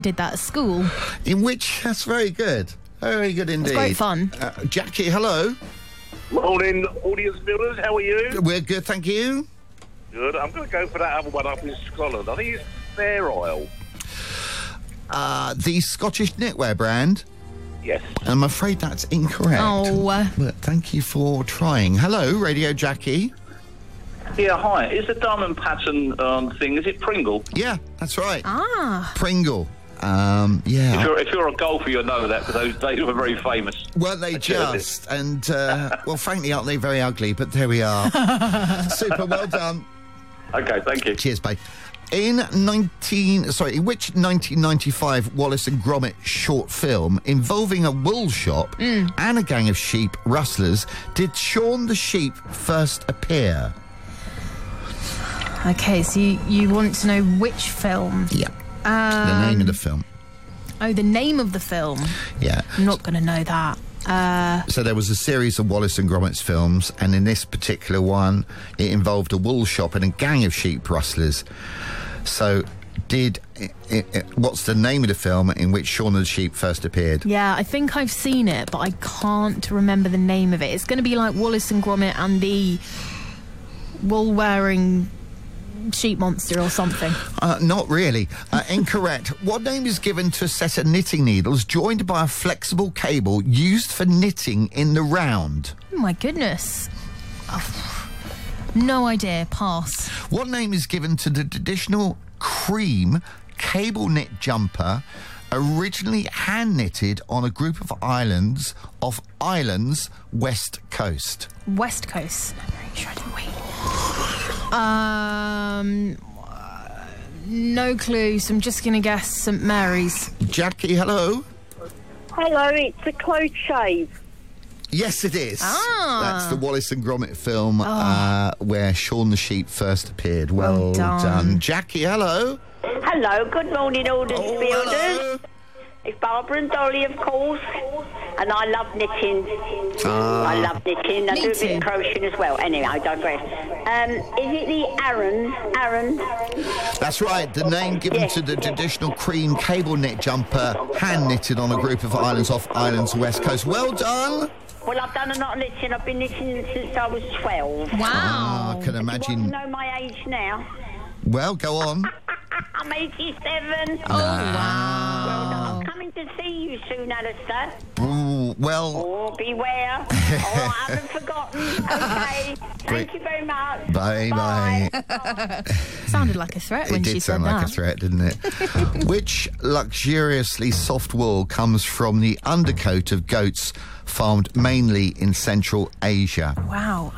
did that at school. In which, that's very good. Very good indeed. It's great fun. Jackie, hello. Morning, audience builders. How are you? We're good, thank you. Good. I'm going to go for that other one up in Scotland. I think it's Fair Isle. The Scottish knitwear brand. Yes. I'm afraid that's incorrect. Oh. But thank you for trying. Hello, Radio Jackie. Yeah, hi. Is the diamond pattern thing, is it Pringle? Yeah, that's right. Ah. Pringle. Yeah. If you're a golfer, you'll know that, because they were very famous. Weren't they just? And, well, frankly, aren't they very ugly? But there we are. Super, well done. Okay, thank you. Cheers, babe. In which 1995 Wallace and Gromit short film involving a wool shop and a gang of sheep rustlers did Shaun the Sheep first appear? Okay, so you want to know which film? Yeah. The name of the film. Oh, the name of the film? Yeah. I'm not going to know that. So there was a series of Wallace and Gromit's films, and in this particular one, it involved a wool shop and a gang of sheep rustlers. So, what's the name of the film in which Shaun the Sheep first appeared? Yeah, I think I've seen it, but I can't remember the name of it. It's going to be like Wallace and Gromit and the wool-wearing sheep monster or something. Not really. Incorrect. What name is given to a set of knitting needles joined by a flexible cable used for knitting in the round? Oh, my goodness. No idea. Pass. What name is given to the traditional cream cable knit jumper originally hand knitted on a group of islands off Ireland's west coast? West Coast. No clue, so I'm just going to guess St Mary's. Jackie, hello. Hello, it's the Close Shave. Yes, it is. Ah. That's the Wallace and Gromit film where Shaun the Sheep first appeared. Well done. Jackie, hello. Hello, good morning, audience builders. Hello. It's Barbara and Dolly, of course, and I love knitting. I love knitting. I do a bit of crocheting as well. Anyway, I digress. Is it the Aran? That's right. The name given to the traditional cream cable knit jumper hand knitted on a group of islands off Ireland's west coast. Well done. Well, I've done a lot of knitting. I've been knitting since I was 12. Wow. I can imagine. You want to know my age now? Well, go on. I'm 87. Oh, wow. Well, I'm coming to see you soon, Alistair. Ooh, well. Oh, beware. Oh, I haven't forgotten. Okay. Thank you very much. Bye. Sounded like a threat when she said that. It did sound like a threat, didn't it? Which luxuriously soft wool comes from the undercoat of goats farmed mainly in Central Asia? Wow.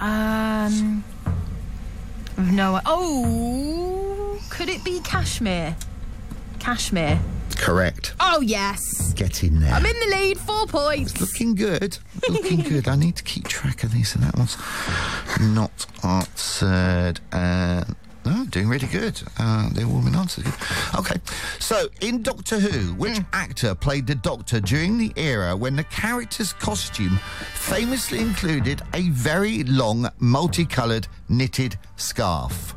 No. Oh, could it be cashmere? Cashmere. Correct. Oh, yes. Get in there. I'm in the lead, 4 points. Looking good. Looking good. I need to keep track of these, and that one's not answered. No, doing really good. They've all been answered. Okay. So, in Doctor Who, which actor played the Doctor during the era when the character's costume famously included a very long, multicoloured knitted scarf?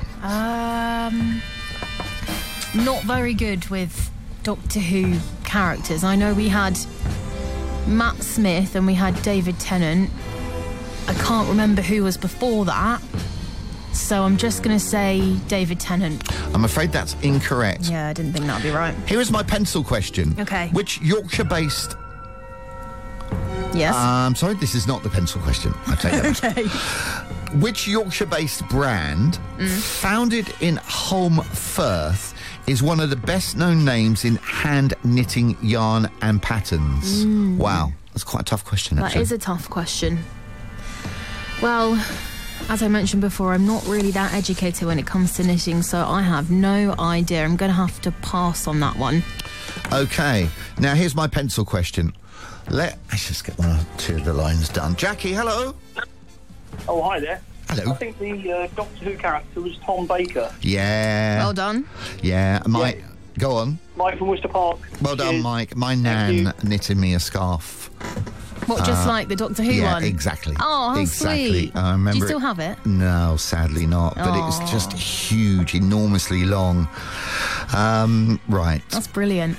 Not very good with Doctor Who characters. I know we had Matt Smith and we had David Tennant. I can't remember who was before that. So I'm just going to say David Tennant. I'm afraid that's incorrect. Yeah, I didn't think that'd be right. Here is my pencil question. Okay. Which Yorkshire-based... Yes? I'm sorry, this is not the pencil question. I take that back. Okay. Which Yorkshire-based brand, founded in Holme Firth, is one of the best-known names in hand-knitting yarn and patterns? Wow, that's quite a tough question, actually. That is a tough question. Well, as I mentioned before, I'm not really that educated when it comes to knitting, so I have no idea. I'm going to have to pass on that one. OK, now here's my pencil question. Let's just get one or two of the lines done. Jackie, hello. Oh, hi there. Hello. I think the Doctor Who character was Tom Baker. Yeah. Well done. Yeah, Mike, go on. Mike from Worcester Park. Well done, Cheers. Mike. My nan knitted me a scarf. What, just like the Doctor Who Yeah, one? exactly. Oh, how exactly. sweet. I remember Do you still have it? No, sadly not. But it was just huge, enormously long. Right. That's brilliant.